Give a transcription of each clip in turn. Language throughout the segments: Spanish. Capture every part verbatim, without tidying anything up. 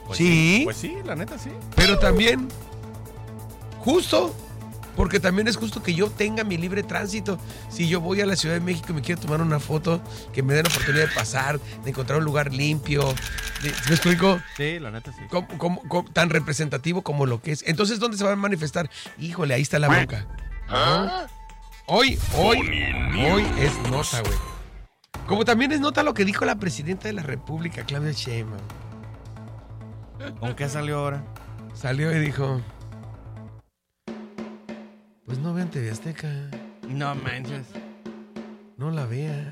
Pues sí. sí. Pues sí, la neta sí. Pero también, justo, porque también es justo que yo tenga mi libre tránsito. Si yo voy a la Ciudad de México y me quiero tomar una foto, que me den la oportunidad de pasar, de encontrar un lugar limpio. De, ¿me explico? Sí, la neta sí. Como, como, como, tan representativo como lo que es. Entonces, ¿dónde se van a manifestar? Híjole, ahí está la bronca. ¿No? Hoy, hoy, hoy es nota, güey. Como también es nota lo que dijo la presidenta de la República, Claudia Sheinbaum. ¿Con qué salió ahora? Salió y dijo... Pues no vean T V Azteca. No manches. No la vean.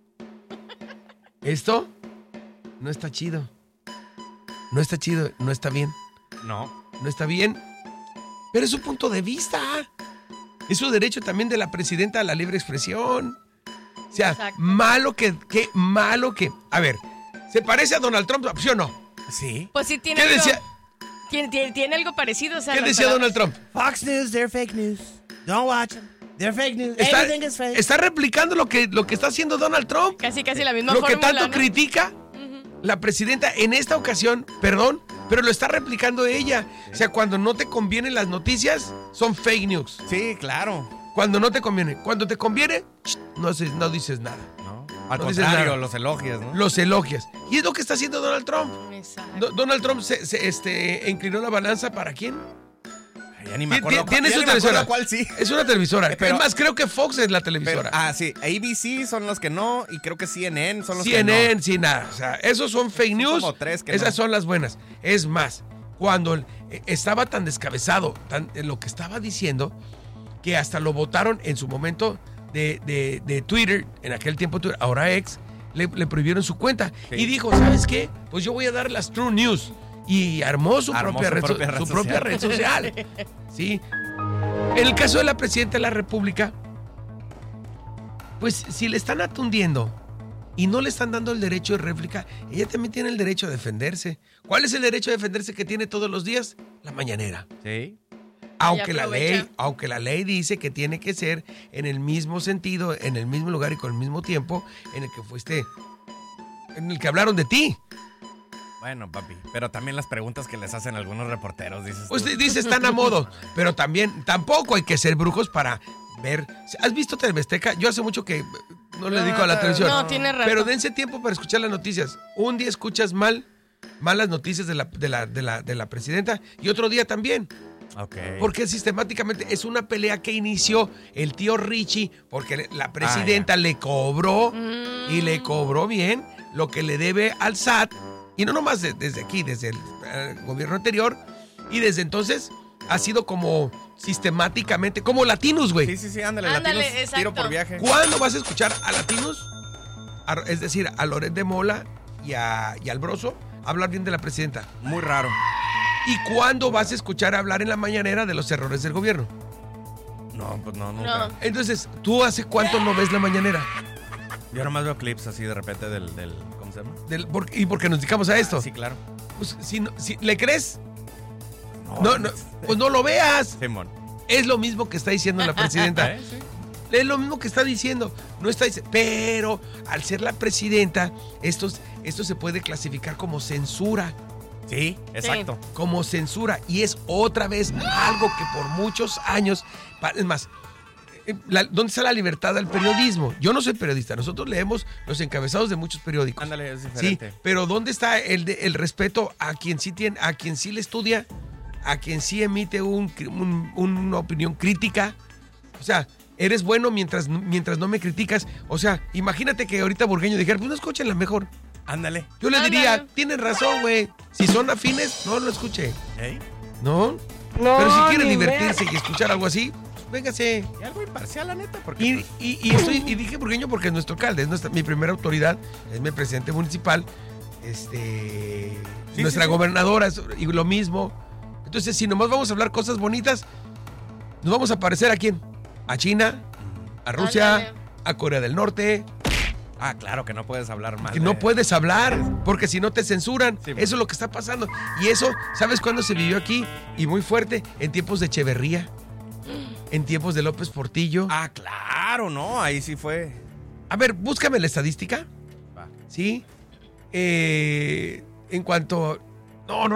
Esto no está chido. No está chido, no está bien. No. No está bien. Pero es su punto de vista. Es su derecho también de la presidenta a la libre expresión. O sea, Exacto. malo que, que, malo que... A ver, ¿se parece a Donald Trump, sí o no? Sí. Pues sí, tiene ¿Qué algo, decía, tiene, tiene, tiene algo parecido. O sea, ¿qué las decía palabras- Donald Trump? Fox News, they're fake news. Don't watch them. They're fake news. Está, Everything is fake. está replicando lo que, lo que está haciendo Donald Trump. Casi, casi la misma Lo que fórmula, tanto ¿no? critica la presidenta en esta ocasión, perdón, pero lo está replicando ella. O sea, cuando no te convienen las noticias, son fake news. Sí, claro. Cuando no te conviene. Cuando te conviene, no, se- no dices nada. No. Al No dices contrario, nada. los elogias, ¿no? Los elogias. Y es lo que está haciendo Donald Trump. Exacto. Do- Donald Trump se, se, este, inclinó la balanza para quién. Ya ni me Tien- acuerdo. tien- Tiene ya su ni me acuerdo televisora. cuál sí. Es una televisora. Pero- es más, creo que Fox es la Pero, televisora. ah, sí. A B C son los que no y creo que C N N son los C que N N, no. sin nada. O sea, esos son fake Son news. como tres que Esas no. son las buenas. Es más, cuando el- eh, estaba tan descabezado tan, en lo que estaba diciendo, que hasta lo votaron en su momento de, de- de Twitter, en aquel tiempo Twitter, ahora ex, le, le prohibieron su cuenta. Sí. Y dijo, ¿sabes qué? Pues yo voy a dar las True News. Y armó su, Armó propia, su red, so- propia red su propia social. red social. Sí. En el caso de la presidenta de la República, pues si le están atundiendo y no le están dando el derecho de réplica, ella también tiene el derecho a defenderse. ¿Cuál es el derecho de defenderse que tiene todos los días? La mañanera. Sí. Aunque la aprovecha. ley, aunque la ley dice que tiene que ser en el mismo sentido, en el mismo lugar y con el mismo tiempo en el que fuiste, en el que hablaron de ti. Bueno, papi. Pero también las preguntas que les hacen algunos reporteros, dices Pues tú. dice están a modo, pero también tampoco hay que ser brujos para ver. ¿Has visto T V Azteca? Yo hace mucho que no le dedico a la televisión. No, tiene razón. Pero dense tiempo para escuchar las noticias. Un día escuchas mal, malas noticias de la, de la, de la, de la presidenta y otro día también. Ok. Porque sistemáticamente es una pelea que inició el tío Richie, porque la presidenta le cobró y le cobró bien lo que le debe al S A T. Y no nomás de- desde aquí, desde el eh, gobierno anterior. Y desde entonces ha sido como sistemáticamente, como Latinos, güey. Sí, sí, sí, ándale, Ándale, latinos, exacto. tiro por viaje. ¿Cuándo vas a escuchar a Latinos? A- es decir, a Loret de Mola y, a, y al Broso hablar bien de la presidenta. Muy raro. ¿Y cuándo vas a escuchar hablar en la mañanera de los errores del gobierno? No, pues no, nunca. No. Entonces, ¿tú hace cuánto no ves la mañanera? Yo nomás veo clips así de repente del, del ¿cómo se llama? Del- por- ¿Y por qué nos dedicamos a esto? Sí, claro. Pues, si, no- si le crees, no, no, pues no lo veas. Simón. Es lo mismo que está diciendo la presidenta. ¿Eh? Sí. Es lo mismo que está diciendo. No está dic- pero al ser la presidenta, esto, esto se puede clasificar como censura. Sí, exacto. Como censura. Y es otra vez algo que por muchos años. pa- Es más, eh, la- ¿dónde está la libertad del periodismo? Yo no soy periodista. Nosotros leemos los encabezados de muchos periódicos. Ándale, es Sí, diferente. pero ¿dónde está el, de- el respeto a quien sí tiene, a quien sí le estudia, a quien sí emite un, cri- un- una opinión crítica? O sea, eres bueno mientras, mientras no me criticas. O sea, imagínate que ahorita Burgueño dijera, pues no escúchenla mejor. Ándale. Yo le Ándale. diría, tienes razón, güey. Si son afines, no lo escuche. ¿Eh? ¿No? No, Pero si quiere ni divertirse y escuchar algo así, pues véngase. Y algo imparcial, la neta, porque Y, pues, y- y estoy, y dije Burgueño porque es nuestro alcalde, es nuestra, mi primera autoridad, es mi presidente municipal, este, Sí, nuestra sí, sí. gobernadora, es- y lo mismo. Entonces, si nomás vamos a hablar cosas bonitas, nos vamos a parecer a quién? A China, a Rusia, Ándale. a Corea del Norte, ah, claro que no puedes hablar mal. que no de- puedes hablar, porque si no te censuran. Sí, Eso es lo que está pasando. Y eso, ¿sabes cuándo se vivió aquí? Y muy fuerte, en tiempos de Echeverría, en tiempos de López Portillo. Ah, claro, no, ahí sí fue. A ver, búscame la estadística. Va. ¿Sí? Eh, en cuanto... No, no